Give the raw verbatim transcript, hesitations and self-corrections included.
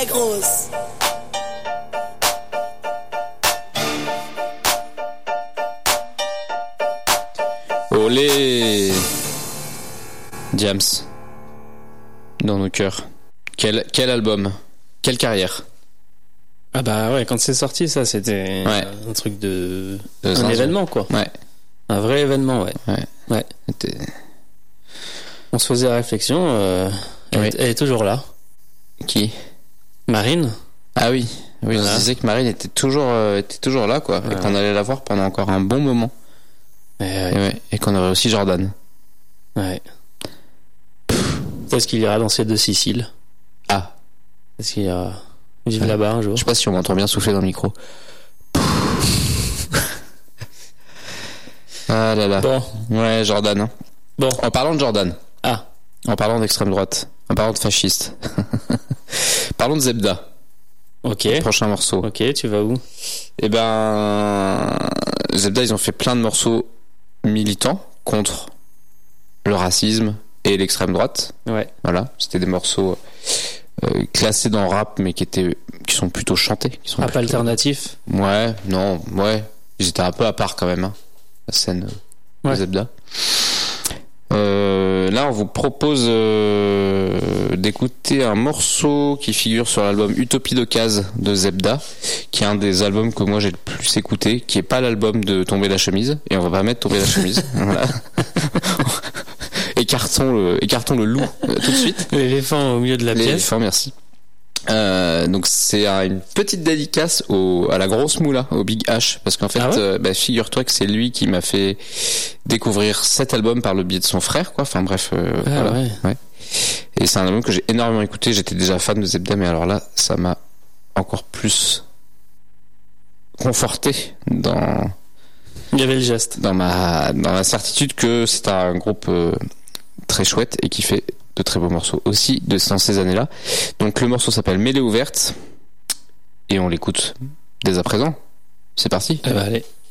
très grosse. Olé Diams, dans nos cœurs. Quel, quel album, quelle carrière. Ah bah ouais, quand c'est sorti, ça, c'était ouais. un truc de... de un événement, quoi. Ouais. Un vrai événement, ouais. Ouais. ouais. C'était... On se faisait la réflexion, euh, elle, oui. est, elle est toujours là. Qui ? Marine. Ah oui, oui, voilà. On se disait que Marine était toujours, euh, était toujours là, quoi, voilà. Et qu'on allait la voir pendant encore un bon moment. Et, ouais. Et, ouais. Et qu'on aurait aussi Jordan. Ouais. Est-ce qu'il ira dans ces deux Siciles ? Ah. Est-ce qu'il ira vivre ouais. là-bas un jour ? Je sais pas si on m'entend bien souffler dans le micro. Ah là là. Bon. Ouais, Jordan. Hein. Bon. En parlant de Jordan. Ah. En parlant d'extrême droite. En parlant de fasciste. Parlons de Zebda. Ok. Le prochain morceau. Ok, tu vas où ? Eh ben, Zebda, ils ont fait plein de morceaux militants contre le racisme et l'extrême droite. Ouais. Voilà. C'était des morceaux euh, classés dans rap, mais qui étaient, qui sont plutôt chantés. Qui sont rap plutôt... alternatif. Ouais, non, ouais. Ils étaient un peu à part quand même, hein, la scène euh, ouais. de Zebda. Euh, là, on vous propose euh, d'écouter un morceau qui figure sur l'album Utopie d'Ocase de Zebda, qui est un des albums que moi j'ai le plus écouté, qui est pas l'album de Tomber la chemise, et on va pas mettre Tomber la chemise. Voilà. écartons le, écartons le loup euh, tout de suite. L'éléphant au milieu de la pièce. L'éléphant, merci. Euh, donc c'est une petite dédicace au, à la grosse moula, au Big H, parce qu'en fait, ah ouais euh, bah, figure-toi que c'est lui qui m'a fait découvrir cet album par le biais de son frère, quoi. Enfin bref, euh, ah voilà. Ouais. Ouais. Et c'est un album que j'ai énormément écouté. J'étais déjà fan de Zebda, mais alors là, ça m'a encore plus conforté dans. Il y avait le geste. Dans ma dans la certitude que c'est un groupe euh, très chouette et qui fait de très beaux morceaux aussi de dans ces années-là. Donc le morceau s'appelle Mêlée ouverte et on l'écoute dès à présent. C'est parti. Eh ben, allez.